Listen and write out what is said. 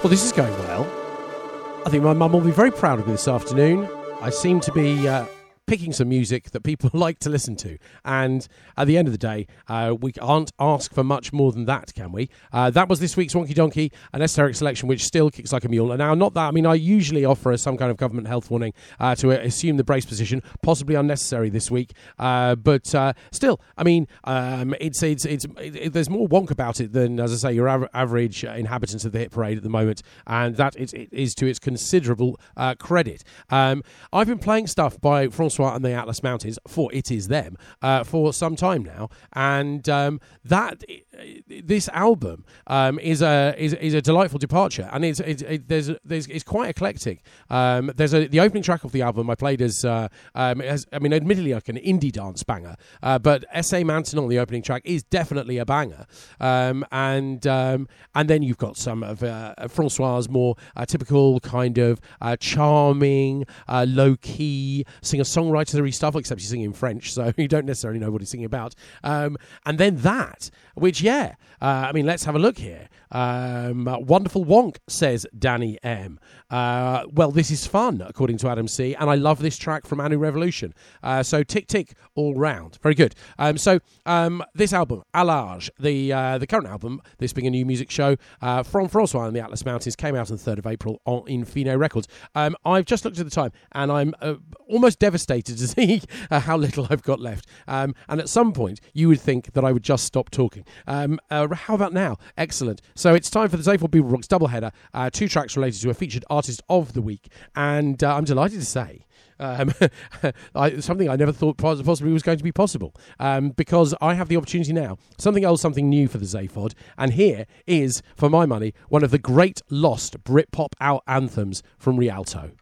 Well, this is going well. I think my mum will be very proud of me this afternoon. I seem to be picking some music that people like to listen to. And at the end of the day, we can't ask for much more than that, can we? That was this week's Wonky Donkey, an esoteric selection which still kicks like a mule. And now, not that, I mean, I usually offer some kind of government health warning to assume the brace position, possibly unnecessary this week. But still, I mean, it's there's more wonk about it than, as I say, your average inhabitants of the hit parade at the moment. And that it is to its considerable credit. I've been playing stuff by Francois and the Atlas Mountains, for it is them, for some time now, and this album is a delightful departure, and it's quite eclectic. There's the opening track of the album I played as admittedly like an indie dance banger, but S.A. Maintenant, the opening track, is definitely a banger, and then you've got some of Francois's more typical kind of charming, low-key singer-songwritery stuff, except he's singing in French, so you don't necessarily know what he's singing about. And then that, which, let's have a look here. Wonderful wonk, says Danny M. Well, this is fun, according to Adam C., and I love this track from Anu Revolution. So tick, tick, all round. Very good. This album, À l'Âge, the current album, this being a new music show from Francois and the Atlas Mountains, came out on the 3rd of April on Infino Records. I've just looked at the time, and I'm almost devastated to see how little I've got left. And at some point, you would think that I would just stop talking. How about now? Excellent. So it's time for the Zaphod Beeble Rocks doubleheader. 2 tracks related to a featured artist of the week. And I'm delighted to say something I never thought possibly was going to be possible, because I have the opportunity now. Something else, something new for the Zaphod. And here is, for my money, one of the great lost Britpop anthems from Rialto.